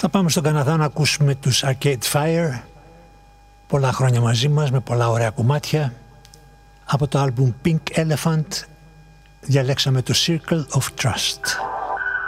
Θα πάμε στον Καναδά να ακούσουμε τους Arcade Fire. Πολλά χρόνια μαζί μας, με πολλά ωραία κομμάτια. Από το άλμπουμ Pink Elephant διαλέξαμε το Circle of Trust.